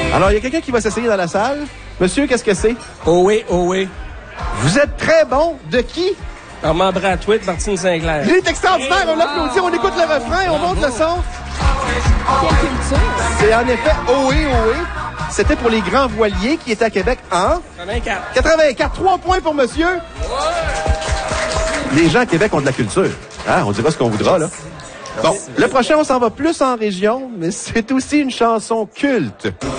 Alors, il y a quelqu'un qui va s'essayer dans la salle. Monsieur, qu'est-ce que c'est? Oh oui, oh oui. Vous êtes très bon. De qui? Armand Bratwitt, Martine Sinclair. Il est extraordinaire. On l'applaudit, on écoute le refrain, on monte le son. Quelle culture! C'est en effet Ohé, Ohé. C'était pour les grands voiliers qui étaient à Québec en 84. 84. 3 points pour monsieur. Les gens à Québec ont de la culture. Hein? On dira ce qu'on voudra, là. Bon, le prochain, on s'en va plus en région, mais c'est aussi une chanson culte.